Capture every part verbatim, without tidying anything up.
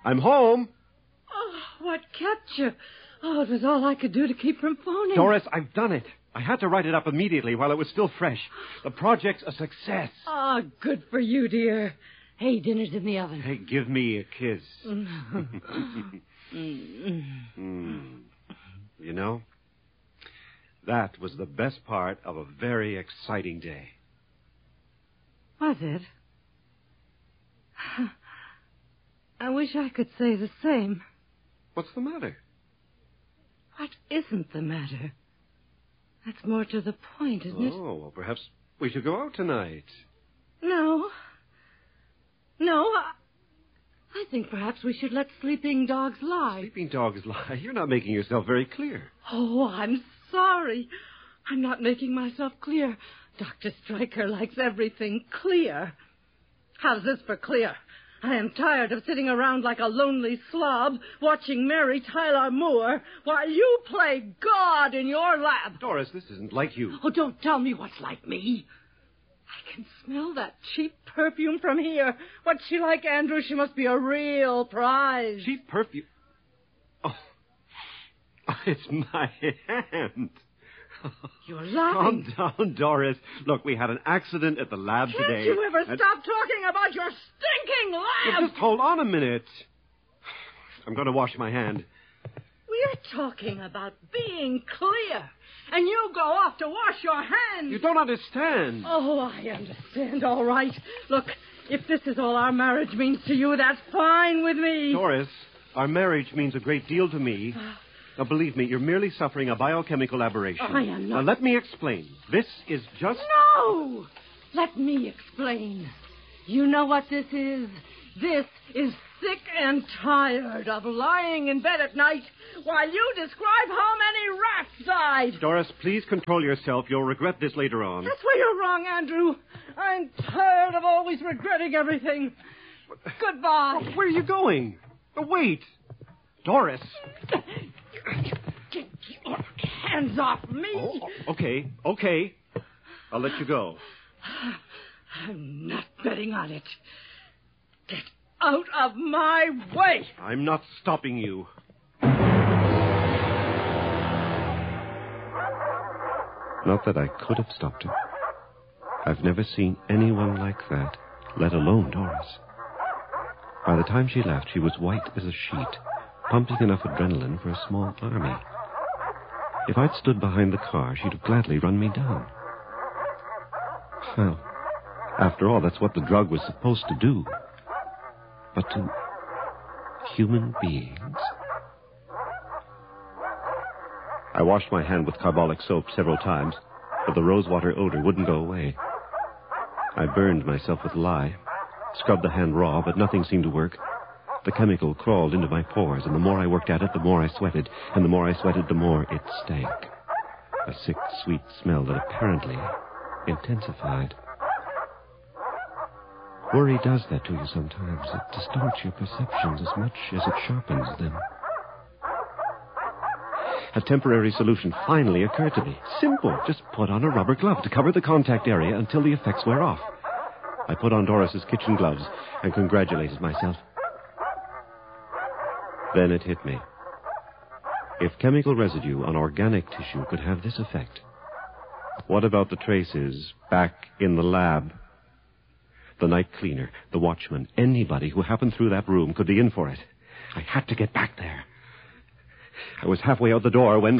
I'm home. Oh, what kept you? Oh, it was all I could do to keep from phoning. Doris, I've done it. I had to write it up immediately while it was still fresh. The project's a success. Oh, good for you, dear. Hey, dinner's in the oven. Hey, give me a kiss. mm. You know, that was the best part of a very exciting day. Was it? I wish I could say the same. What's the matter? What isn't the matter? That's more to the point, isn't it? Oh, well, perhaps we should go out tonight. No. No, I, I think perhaps we should let sleeping dogs lie. Sleeping dogs lie? You're not making yourself very clear. Oh, I'm sorry. I'm not making myself clear. Doctor Stryker likes everything clear. How's this for clear? I am tired of sitting around like a lonely slob watching Mary Tyler Moore while you play God in your lab. Doris, this isn't like you. Oh, don't tell me what's like me. I can smell that cheap perfume from here. What's she like, Andrew? She must be a real prize. Cheap perfume? Oh, it's my hand. You're laughing. Calm down, Doris. Look, we had an accident at the lab Can't today. you ever and... stop talking about your stinking lab? Well, just hold on a minute. I'm going to wash my hand. We're talking about being clear, and you go off to wash your hands. You don't understand. Oh, I understand, all right. Look, if this is all our marriage means to you, that's fine with me. Doris, our marriage means a great deal to me. Now, believe me, you're merely suffering a biochemical aberration. I am not. Now, let me explain. This is just... No! Let me explain. You know what this is? This is sick and tired of lying in bed at night while you describe how many rats died. Doris, please control yourself. You'll regret this later on. That's where you're wrong, Andrew. I'm tired of always regretting everything. Goodbye. Where are you going? Oh, wait. Doris. Get your hands off me. Oh, okay, okay. I'll let you go. I'm not betting on it. Get out of my way. I'm not stopping you. Not that I could have stopped her. I've never seen anyone like that, let alone Doris. By the time she left, she was white as a sheet, pumping enough adrenaline for a small army. If I'd stood behind the car, she'd have gladly run me down. Well, after all, that's what the drug was supposed to do. But to human beings? I washed my hand with carbolic soap several times, but the rosewater odor wouldn't go away. I burned myself with lye, scrubbed the hand raw, but nothing seemed to work. The chemical crawled into my pores, and the more I worked at it, the more I sweated, and the more I sweated, the more it stank. A sick, sweet smell that apparently intensified. Worry does that to you sometimes. It distorts your perceptions as much as it sharpens them. A temporary solution finally occurred to me. Simple. Just put on a rubber glove to cover the contact area until the effects wear off. I put on Doris's kitchen gloves and congratulated myself. Then it hit me. If chemical residue on organic tissue could have this effect, what about the traces back in the lab? The night cleaner, the watchman, anybody who happened through that room could be in for it. I had to get back there. I was halfway out the door when...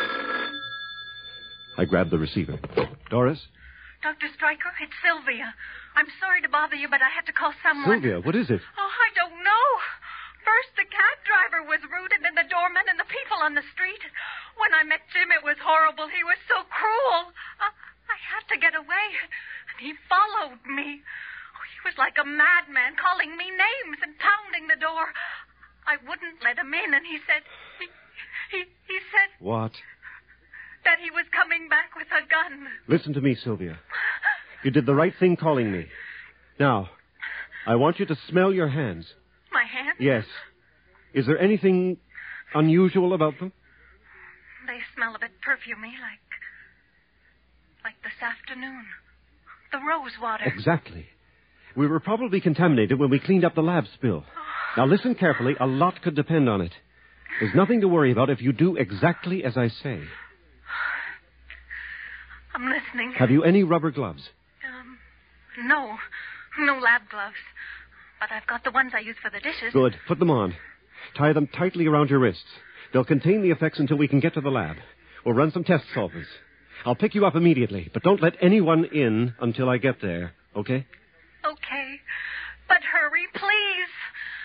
I grabbed the receiver. Doris? Doctor Stryker, it's Sylvia. I'm sorry to bother you, but I had to call someone. Sylvia, what is it? Oh, I don't know. First, the cab driver was rude, and then the doorman and the people on the street. When I met Jim, it was horrible. He was so cruel. Uh, I had to get away, and he followed me. Oh, he was like a madman, calling me names and pounding the door. I wouldn't let him in, and he said... He, he, he said... What? That he was coming back with a gun. Listen to me, Sylvia. You did the right thing calling me. Now, I want you to smell your hands. My hands? Yes. Is there anything unusual about them? They smell a bit perfumey, like... like this afternoon. The rose water. Exactly. We were probably contaminated when we cleaned up the lab spill. Oh, Now, listen carefully. A lot could depend on it. There's nothing to worry about if you do exactly as I say. I'm listening. Have you any rubber gloves? Um, no. No lab gloves. But I've got the ones I use for the dishes. Good. Put them on. Tie them tightly around your wrists. They'll contain the effects until we can get to the lab. We'll run some test solvents. I'll pick you up immediately, but don't let anyone in until I get there, okay? Okay. But hurry, please.